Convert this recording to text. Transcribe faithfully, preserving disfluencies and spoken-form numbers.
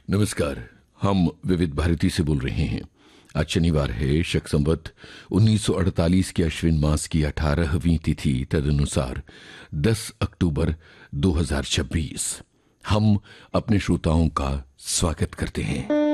नमस्कार। हम विविध भारती से बोल रहे हैं। आज शनिवार है, शक संवत उन्नीस सौ अड़तालीस के अश्विन मास की अठारहवीं तिथि, तदनुसार दस अक्टूबर दो हज़ार छब्बीस। हम अपने श्रोताओं का स्वागत करते हैं।